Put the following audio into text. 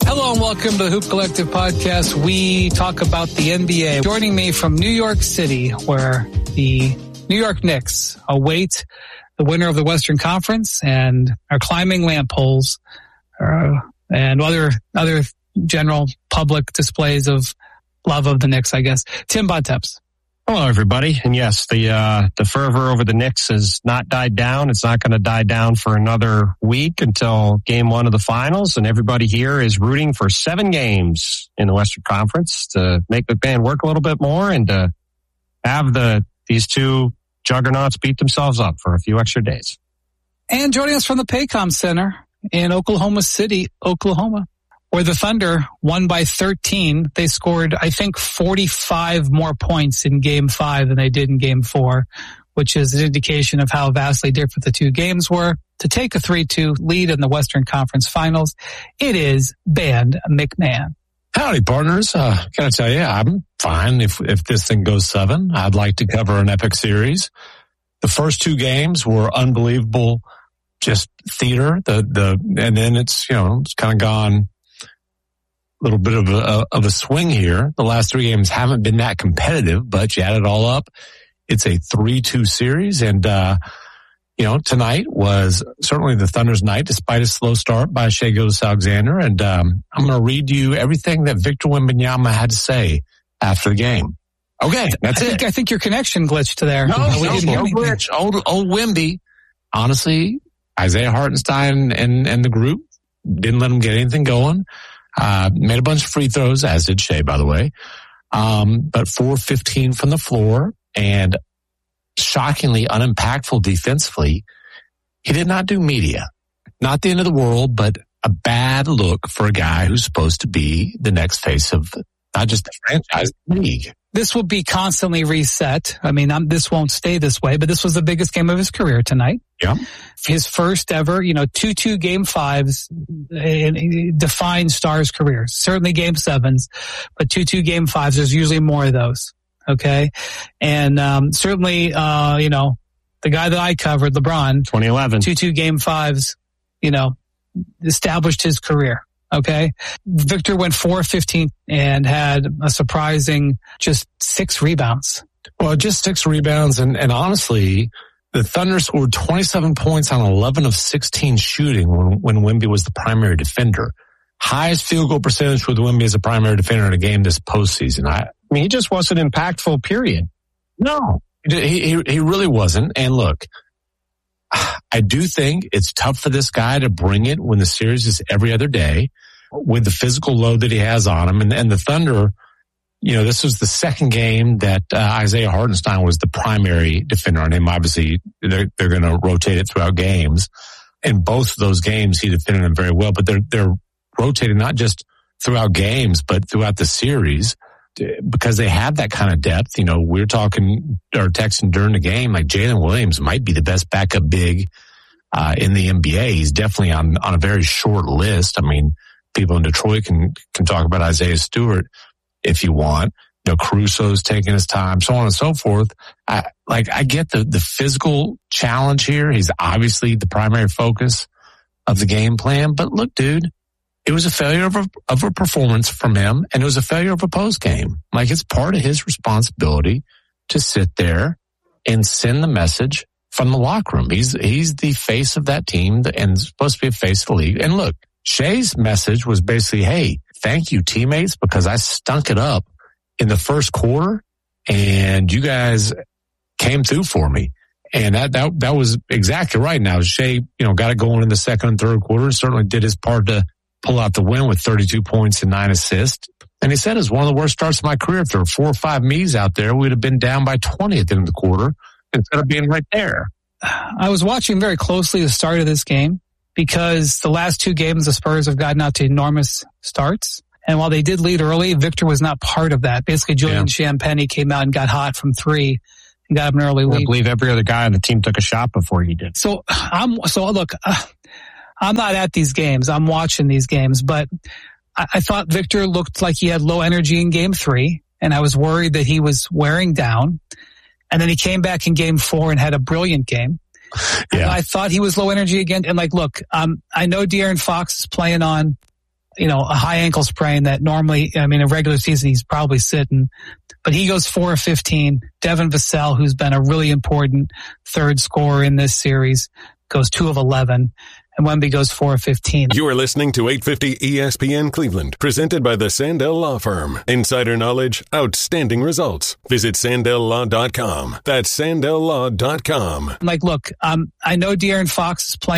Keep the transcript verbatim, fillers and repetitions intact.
Hello and welcome to the Hoop Collective podcast. We talk about the N B A. Joining me from New York City, where the New York Knicks await the winner of the Western Conference and are climbing lamp poles uh, and other other general public displays of love of the Knicks, I guess. Tim Bontemps. Hello, everybody. And yes, the uh, the fervor over the Knicks has not died down. It's not going to die down for another week until game one of the finals. And everybody here is rooting for seven games in the Western Conference to make McMahon work a little bit more and to have the these two juggernauts beat themselves up for a few extra days. And joining us from the Paycom Center in Oklahoma City, Oklahoma, where the Thunder won by thirteen. They scored, I think, forty-five more points in game five than they did in game four, which is an indication of how vastly different the two games were. To take a three two lead in the Western Conference Finals, it is Band McMahon. Howdy, partners. Uh, gotta tell you, I'm fine if, if this thing goes seven. I'd like to cover an epic series. The first two games were unbelievable, just theater. The, the, and then it's, you know, it's kind of gone a little bit of a, of a swing here. The last three games haven't been that competitive, but you add it all up, it's a three two series. And, uh, you know, tonight was certainly the Thunder's night, despite a slow start by Shai Gilgeous-Alexander. And, um, I'm going to read you everything that Victor Wembanyama had to say after the game. Okay, that's I it. Think, I think your connection glitched there. No, no, no, no glitch. Old, old Wemby, honestly, Isaiah Hartenstein and, and the group didn't let him get anything going. Uh, made a bunch of free throws, as did Shai, by the way. Um, but four fifteen from the floor and shockingly unimpactful defensively. He did not do media. Not the end of the world, but a bad look for a guy who's supposed to be the next face of not just the franchise, the league. This will be constantly reset. I mean, I'm, this won't stay this way, but this was the biggest game of his career tonight. Yeah. His first ever, you know, two two game fives define stars' careers. Certainly game sevens, but two two game fives, there's usually more of those. Okay. And, um, certainly, uh, you know, the guy that I covered, LeBron, twenty eleven, two two game fives, you know, established his career. Okay. Victor went four fifteen and had a surprising just six rebounds. Well, just six rebounds. And, and honestly, the Thunder scored twenty-seven points on eleven of sixteen shooting when, when Wemby was the primary defender. Highest field goal percentage with Wemby as a primary defender in a game this postseason. I, I mean, he just wasn't impactful, period. No, he, he, he really wasn't. And look, I do think it's tough for this guy to bring it when the series is every other day with the physical load that he has on him. And, and the Thunder, you know, this was the second game that uh, Isaiah Hartenstein was the primary defender on him. Obviously, they're, they're going to rotate it throughout games. In both of those games, he defended him very well, but they're, they're rotating not just throughout games, but throughout the series because they have that kind of depth. You know, we're talking or texting during the game, like Jalen Williams might be the best backup big uh, in the N B A. He's definitely on, on a very short list. I mean, people in Detroit can, can talk about Isaiah Stewart if you want. You know, Caruso's taking his time, so on and so forth. I, like, I get the, the physical challenge here. He's obviously the primary focus of the game plan, but look, dude, it was a failure of a, of a performance from him, and it was a failure of a post game. Like, it's part of his responsibility to sit there and send the message from the locker room. He's he's the face of that team and supposed to be a face of the league. And look, Shai's message was basically, hey, thank you, teammates, because I stunk it up in the first quarter, and you guys came through for me. And that that that was exactly right. Now, Shai, you know, got it going in the second and third quarter, certainly did his part to pull out the win with thirty-two points and nine assists. And he said it's one of the worst starts of my career. If there were four or five me's out there, we'd have been down by twenty at the end of the quarter instead of being right there. I was watching very closely the start of this game because the last two games the Spurs have gotten out to enormous starts. And while they did lead early, Victor was not part of that. Basically, Julian yeah. Champagnie came out and got hot from three and got him an early lead. I believe every other guy on the team took a shot before he did. So I'm so look. Uh, I'm not at these games. I'm watching these games, but I, I thought Victor looked like he had low energy in game three, and I was worried that he was wearing down. And then he came back in game four and had a brilliant game. Yeah. And I thought he was low energy again. And like, look, um, I know De'Aaron Fox is playing on you know, a high ankle sprain that normally, I mean, a regular season, he's probably sitting. But he goes four of fifteen. Devin Vassell, who's been a really important third scorer in this series, goes two of eleven. And Wemby goes four of fifteen. You are listening to eight fifty E S P N Cleveland, presented by the Sandell Law Firm. Insider knowledge, outstanding results. Visit Sandell Law dot com. That's Sandell Law dot com. Like, look, um, I know De'Aaron Fox is playing